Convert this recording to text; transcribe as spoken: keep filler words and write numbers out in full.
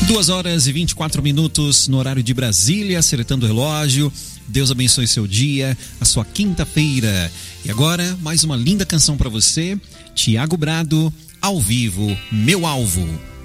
Duas horas e vinte e quatro minutos no horário de Brasília, acertando o relógio. Deus abençoe seu dia, a sua quinta-feira. E agora, mais uma linda canção para você. Tiago Brado, ao vivo, Meu Alvo.